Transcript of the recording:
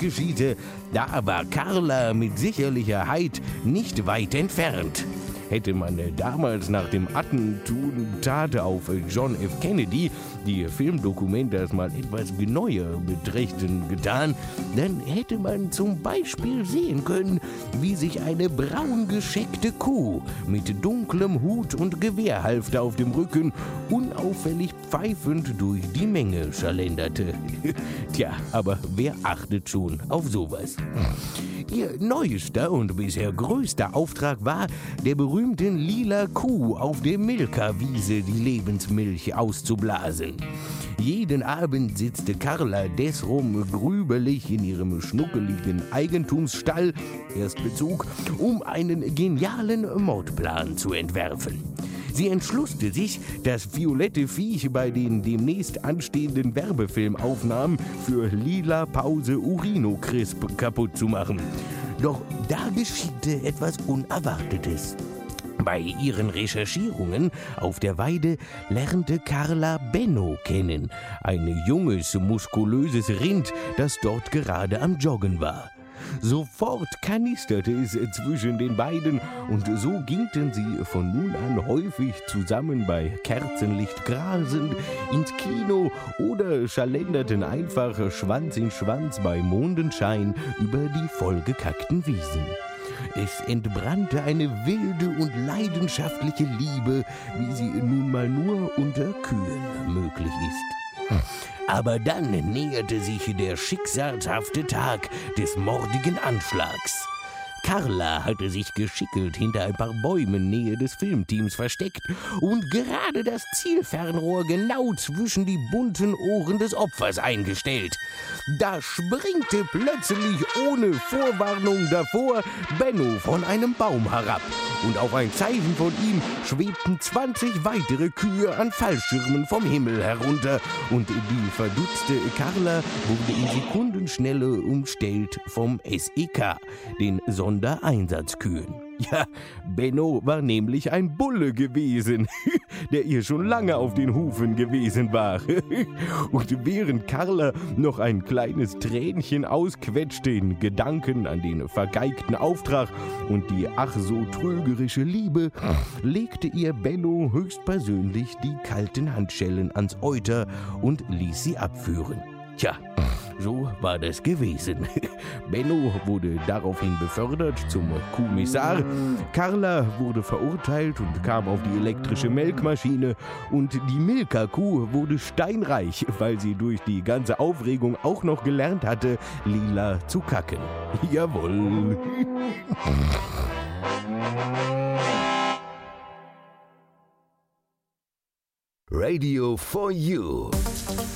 geschehe, da war Carla mit Sicherlichkeit nicht weit entfernt. Hätte man damals nach dem Attentat auf John F. Kennedy die Filmdokumentas mal etwas genauer betrachten getan, dann hätte man zum Beispiel sehen können, wie sich eine braun gescheckte Kuh mit dunklem Hut und Gewehrhalfter auf dem Rücken unauffällig pfeifend durch die Menge schlenderte. Tja, aber wer achtet schon auf sowas? Ihr neuester und bisher größter Auftrag war, der berühmten lila Kuh auf der Milka-Wiese die Lebensmilch auszublasen. Jeden Abend sitzte Carla desrum grübelig in ihrem schnuckeligen Eigentumsstall, Erstbezug, um einen genialen Mordplan zu entwerfen. Sie entschlusste sich, das violette Viech bei den demnächst anstehenden Werbefilmaufnahmen für Lila Pause Urino Crisp kaputt zu machen. Doch da geschiehte etwas Unerwartetes. Bei ihren Recherchierungen auf der Weide lernte Carla Benno kennen, ein junges, muskulöses Rind, das dort gerade am Joggen war. Sofort kanisterte es zwischen den beiden und so gingen sie von nun an häufig zusammen bei Kerzenlicht grasend ins Kino oder schalenderten einfach Schwanz in Schwanz bei Mondenschein über die vollgekackten Wiesen. Es entbrannte eine wilde und leidenschaftliche Liebe, wie sie nun mal nur unter Kühen möglich ist. Aber dann näherte sich der schicksalshafte Tag des mordigen Anschlags. Carla hatte sich geschickelt hinter ein paar Bäumen Nähe des Filmteams versteckt und gerade das Zielfernrohr genau zwischen die bunten Ohren des Opfers eingestellt. Da springte plötzlich ohne Vorwarnung davor Benno von einem Baum herab und auf ein Zeichen von ihm schwebten 20 weitere Kühe an Fallschirmen vom Himmel herunter und die verdutzte Carla wurde in Sekundenschnelle umstellt vom SEK, den Sondereinsatzkühen. Ja, Benno war nämlich ein Bulle gewesen, der ihr schon lange auf den Hufen gewesen war. Und während Carla noch ein kleines Tränchen ausquetschte in Gedanken an den vergeigten Auftrag und die ach so trügerische Liebe, legte ihr Benno höchstpersönlich die kalten Handschellen ans Euter und ließ sie abführen. Tja, so war das gewesen. Benno wurde daraufhin befördert zum Kommissar, Carla wurde verurteilt und kam auf die elektrische Melkmaschine und die Milka-Kuh wurde steinreich, weil sie durch die ganze Aufregung auch noch gelernt hatte, lila zu kacken. Jawohl. Radio for You.